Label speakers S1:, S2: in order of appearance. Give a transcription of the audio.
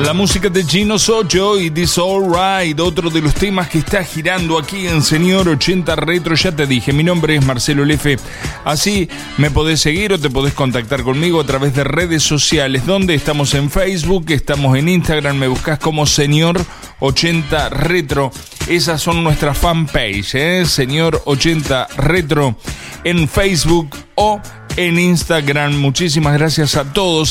S1: La música de Gino Sojo y This Alright, otro de los temas que está girando aquí en Señor 80 Retro. Ya te dije, mi nombre es Marcelo Lefe. Así me podés seguir o te podés contactar conmigo a través de redes sociales, donde estamos en Facebook, estamos en Instagram, me buscas como Señor 80 Retro. Esas son nuestras fanpage, Señor 80 Retro en Facebook o en Instagram. Muchísimas gracias a todos.